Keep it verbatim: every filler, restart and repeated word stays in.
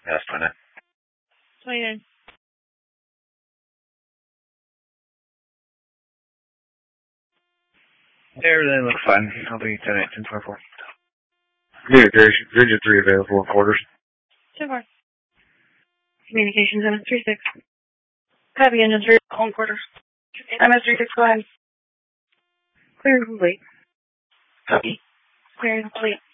Yeah, that's twenty-nine. twenty-nine. Everything looks fine. I'll be ten eight, ten twenty-four. Yeah, Virgin three available in quarters. ten four. Communications, M S three six. Copy, engine three, home quarters. M S three six, go ahead. Clear and complete. Copy. Clear and complete.